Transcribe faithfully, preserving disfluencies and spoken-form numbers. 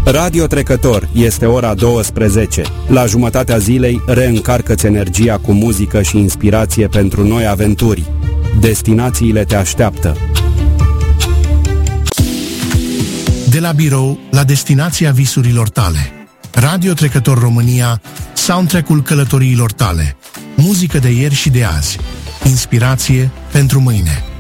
Radio Trecător, este ora douăsprezece. La jumătatea zilei reîncarcă-ți energia cu muzică și inspirație pentru noi aventuri. Destinațiile te așteaptă. De la birou la destinația visurilor tale. Radio Trecător România, soundtrack-ul călătoriilor tale. Muzică de ieri și de azi. Inspirație pentru mâine.